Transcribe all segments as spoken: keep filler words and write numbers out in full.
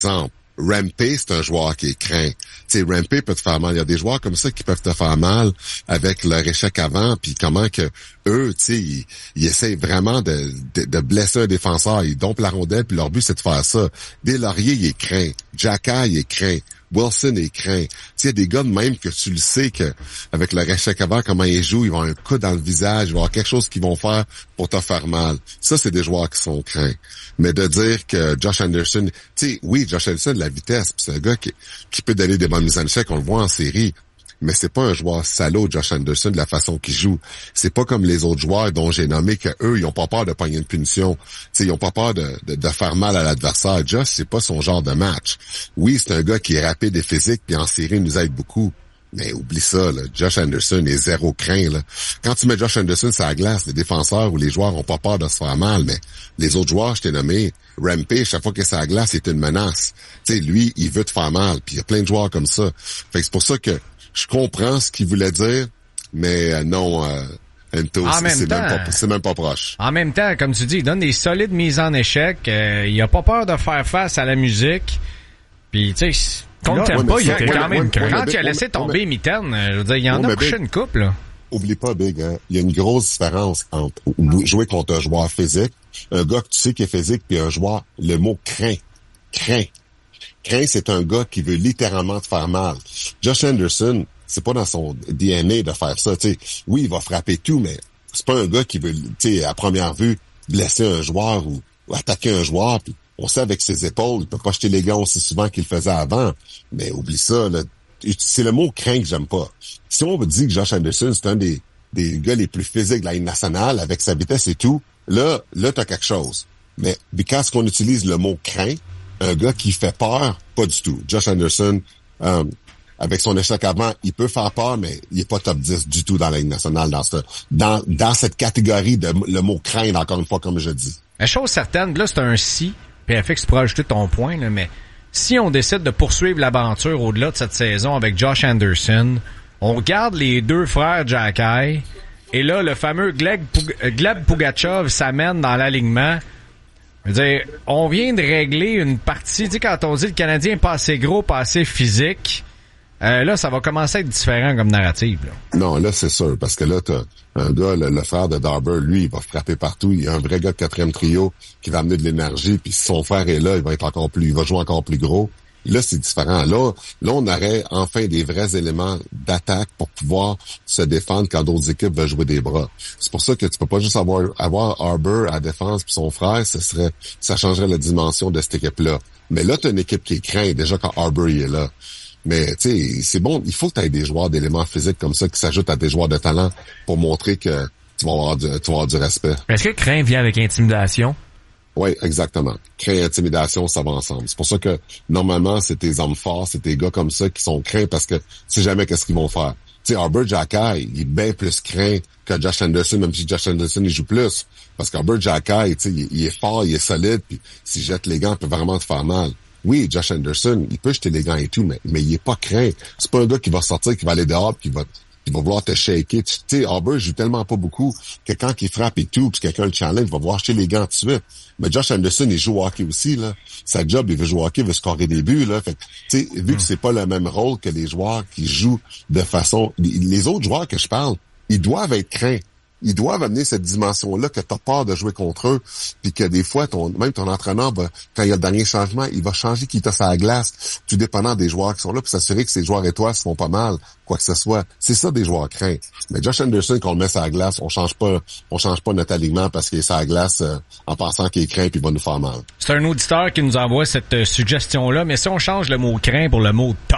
exemple, Rampé, c'est un joueur qui est craint. Tu sais, Rampé peut te faire mal. Il y a des joueurs comme ça qui peuvent te faire mal avec leur échec avant, puis comment que eux, tu sais, ils, ils essayent vraiment de, de, de blesser un défenseur. Ils dompent la rondelle, puis leur but, c'est de faire ça. Des Laurier, il est craint. Jacka, il est craint. Wilson est craint. Tu sais, il y a des gars de même que tu le sais que avec leur échec avant, comment ils jouent, ils vont avoir un coup dans le visage, ils vont avoir quelque chose qu'ils vont faire pour te faire mal. Ça, c'est des joueurs qui sont craints. Mais de dire que Josh Anderson, tu sais, oui, Josh Anderson, la vitesse, c'est un gars qui, qui peut donner des bonnes mises en échec, on le voit en série. Mais c'est pas un joueur salaud, Josh Anderson, de la façon qu'il joue. C'est pas comme les autres joueurs dont j'ai nommé que eux, ils ont pas peur de pogner une punition. T'sais, ils ont pas peur de, de, de faire mal à l'adversaire. Josh, c'est pas son genre de match. Oui, c'est un gars qui est rapide et physique, puis en série, il nous aide beaucoup. Mais oublie ça, là. Josh Anderson est zéro craint, là. Quand tu mets Josh Anderson sur la glace, les défenseurs ou les joueurs ont pas peur de se faire mal, mais les autres joueurs, je t'ai nommé, Rampage, chaque fois qu'il est sur la glace, c'est une menace. Tu sais, lui, il veut te faire mal, puis il y a plein de joueurs comme ça. Fait que c'est pour ça que je comprends ce qu'il voulait dire, mais euh, non, euh, Ento, c'est, c'est, même pas, c'est même pas proche. En même temps, comme tu dis, il donne des solides mises en échec. Euh, il a pas peur de faire face à la musique. Puis, tu sais, contre Tampa, il était quand même... Quand il a laissé tomber Mitten, je veux dire, il y en a couché une couple, là. Oublie pas, Big, hein, il y a une grosse différence entre jouer contre un joueur physique, un gars que tu sais qui est physique, puis un joueur, le mot craint. Craint. Craint, c'est un gars qui veut littéralement te faire mal. Josh Anderson, c'est pas dans son D N A de faire ça, tu sais. Oui, il va frapper tout, mais c'est pas un gars qui veut, tu sais, à première vue, blesser un joueur ou, ou attaquer un joueur, puis on sait avec ses épaules, il peut pas jeter les gants aussi souvent qu'il le faisait avant. Mais oublie ça, là. C'est le mot craint que j'aime pas. Si on dit que Josh Anderson, c'est un des, des gars les plus physiques de la Ligue nationale, avec sa vitesse et tout, là, là, t'as quelque chose. Mais, quand on utilise le mot craint, un gars qui fait peur, pas du tout. Josh Anderson, euh, avec son échec avant, il peut faire peur, mais il est pas top dix du tout dans la Ligue nationale, dans ce, dans, dans cette catégorie de le mot craindre, encore une fois, comme je dis. La chose certaine, là, c'est un si, puis F X, tu pourras ajouter ton point, là, mais si on décide de poursuivre l'aventure au-delà de cette saison avec Josh Anderson, on regarde les deux frères Jacky, et là, le fameux Gleb, Gleb Pugachev s'amène dans l'alignement. Je veux dire, on vient de régler une partie. Tu sais, quand on dit le Canadien est pas assez gros, pas assez physique, euh, là, ça va commencer à être différent comme narrative, là. Non, là, c'est sûr, parce que là, t'as un gars, le, le frère de Darber, lui, il va frapper partout. Il y a un vrai gars de quatrième trio qui va amener de l'énergie, puis si son frère est là, il va être encore plus, il va jouer encore plus gros. Là, c'est différent. Là, là, on aurait enfin des vrais éléments d'attaque pour pouvoir se défendre quand d'autres équipes veulent jouer des bras. C'est pour ça que tu peux pas juste avoir, avoir Arbor à la défense puis son frère, ce serait, ça changerait la dimension de cette équipe-là. Mais là, t'as une équipe qui est crainte déjà quand Arbor y est là. Mais, tu sais, c'est bon, il faut que tu aies des joueurs d'éléments physiques comme ça qui s'ajoutent à des joueurs de talent pour montrer que tu vas avoir du, tu vas avoir du respect. Est-ce que crainte vient avec intimidation? Oui, exactement. Crainte et intimidation, ça va ensemble. C'est pour ça que, normalement, c'est tes hommes forts, c'est tes gars comme ça qui sont craints parce que tu sais jamais qu'est-ce qu'ils vont faire. Tu sais, Arbor Jacky, il est bien plus craint que Josh Anderson, même si Josh Anderson, il joue plus. Parce qu'Arbor Jacky, tu sais, il, il est fort, il est solide, puis s'il jette les gants, il peut vraiment te faire mal. Oui, Josh Anderson, il peut jeter les gants et tout, mais, mais il est pas craint. C'est pas un gars qui va sortir, qui va aller dehors, qui va, qui va vouloir te shaker. Tu sais, Arbor joue tellement pas beaucoup que quand il frappe et tout, puis quelqu'un le challenge, il va vouloir jeter les gants tout de suite. Mais Josh Anderson, il joue au hockey aussi, là. Sa job, il veut jouer au hockey, il veut scorer des buts, là. Fait que, tu sais, vu que c'est pas le même rôle que les joueurs qui jouent de façon... Les autres joueurs que je parle, ils doivent être craints. Ils doivent amener cette dimension-là que t'as peur de jouer contre eux, puis que des fois, ton, même ton entraîneur, va, quand il y a le dernier changement, il va changer qui t'a sur la glace, tout dépendant des joueurs qui sont là, puis s'assurer que ces joueurs étoiles se font pas mal, quoi que ce soit. C'est ça des joueurs craints. Mais Josh Anderson, quand on le met sur la glace, on change pas, on change pas notre alignement parce qu'il est sur la glace euh, en pensant qu'il est craint puis il va nous faire mal. C'est un auditeur qui nous envoie cette euh, suggestion-là, mais si on change le mot craint pour le mot tough,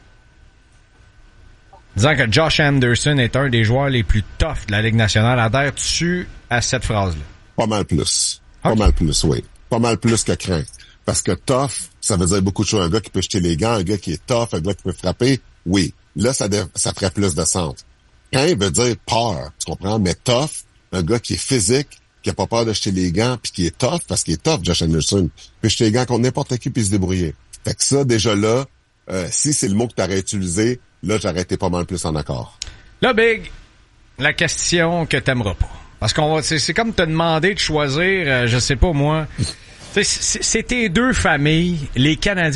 disant que Josh Anderson est un des joueurs les plus toughs de la Ligue nationale, adhères-tu à cette phrase-là? Pas mal plus. Okay. Pas mal plus, oui. Pas mal plus que craint. Parce que tough, ça veut dire beaucoup de choses. Un gars qui peut jeter les gants, un gars qui est tough, un gars qui peut frapper, oui. Là, ça, de, ça ferait plus de sens. Craint veut dire peur, tu comprends? Mais tough, un gars qui est physique, qui a pas peur de jeter les gants, puis qui est tough, parce qu'il est tough, Josh Anderson. Il peut jeter les gants contre n'importe qui puis se débrouiller. Fait que ça, déjà là, euh, si c'est le mot que tu aurais utilisé, là, j'aurais été pas mal plus en accord. Là, Big, la question que t'aimeras pas. Parce qu'on va, c'est, c'est comme te demander de choisir, euh, je sais pas moi, c'est, c'est tes deux familles, les Canadiens.